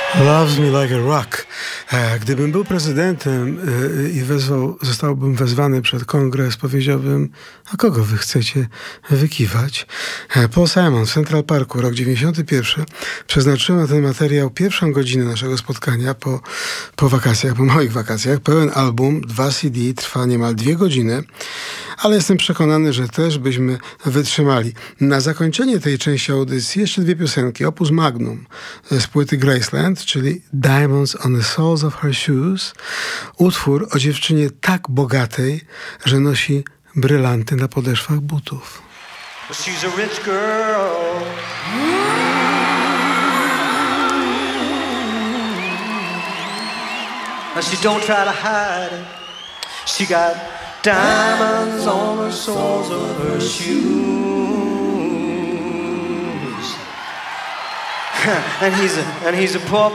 Loves me like a rock. Gdybym był prezydentem i zostałbym wezwany przed kongres, powiedziałbym: a kogo wy chcecie wykiwać? Paul Simon w Central Parku, rok 91. Przeznaczyłem na ten materiał pierwszą godzinę naszego spotkania po wakacjach, po moich wakacjach. Pełen album, 2 CD, trwa niemal 2 godziny, ale jestem przekonany, że też byśmy wytrzymali. Na zakończenie tej części audycji jeszcze 2 piosenki. Opus Magnum z płyty Graceland, czyli Diamonds on the Soles of Her Shoes. Utwór o dziewczynie tak bogatej, że nosi brylanty na podeszwach butów. She's a rich girl. And she don't try to hide it. She got diamonds on the soles of her shoes. And he's a poor